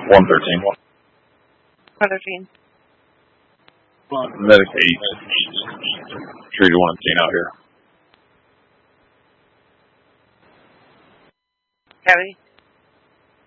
113. 113. Medic 8. Treated 110 out here. Copy.